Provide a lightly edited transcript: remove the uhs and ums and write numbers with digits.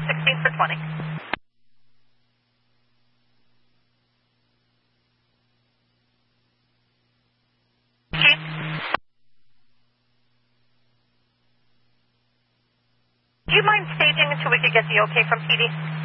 16 for 20. Chief? Do you mind staging until we could get the okay from PD?